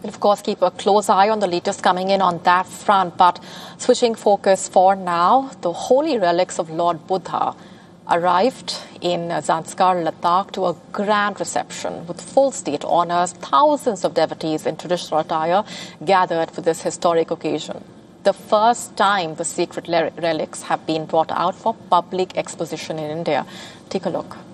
We'll, of course, keep a close eye on the latest coming in on that front. But switching focus for now, the holy relics of Lord Buddha arrived in Zanskar, Ladakh, to a grand reception with full state honors. Thousands of devotees in traditional attire gathered for this historic occasion. The first time the sacred relics have been brought out for public exposition in India. Take a look.